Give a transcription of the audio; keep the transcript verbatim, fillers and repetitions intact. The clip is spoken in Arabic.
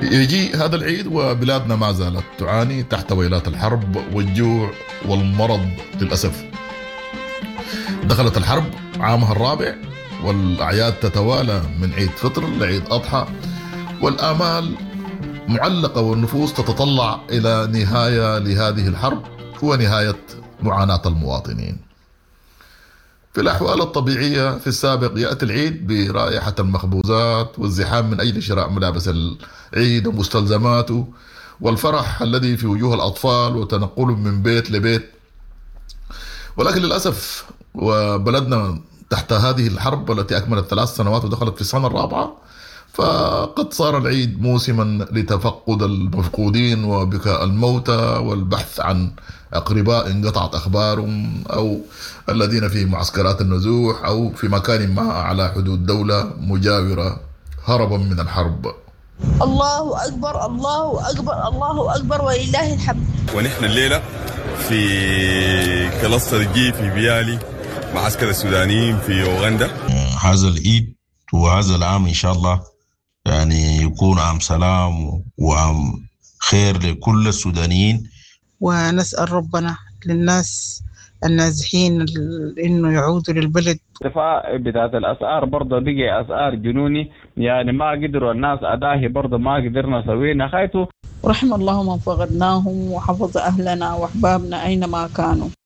يجي هذا العيد وبلادنا ما زالت تعاني تحت ويلات الحرب والجوع والمرض للأسف. دخلت الحرب عامها الرابع والأعياد تتوالى من عيد فطر لعيد أضحى، والآمال معلقة والنفوس تتطلع إلى نهاية لهذه الحرب ونهاية معاناة المواطنين. في الأحوال الطبيعية في السابق يأتي العيد برائحة المخبوزات والزحام من أجل شراء ملابس العيد ومستلزماته والفرح الذي في وجوه الأطفال وتنقل من بيت لبيت. ولكن للأسف وبلدنا تحت هذه الحرب التي أكملت ثلاث سنوات ودخلت في السنة الرابعة، فقد صار العيد موسما لتفقد المفقودين وبكاء الموتى والبحث عن أقرباء انقطعت أخبارهم أو الذين في معسكرات النزوح أو في مكان ما على حدود دولة مجاورة هربا من الحرب. الله أكبر الله أكبر الله أكبر ولله الحمد. ونحن الليلة في كلاستر جي في بيالي معسكر السودانيين في أوغندا. هذا العيد وهذا العام إن شاء الله يعني يكون عام سلام وعام خير لكل السودانيين، ونسأل ربنا للناس النازحين إنه يعودوا للبلد. ارتفاع بتاعت الأسعار برضه بقي أسعار جنوني، يعني ما قدروا الناس أداهي برضه ما قدرنا سوينا خايتو. ورحم الله من فقدناهم وحفظ أهلنا وأحبابنا أينما كانوا.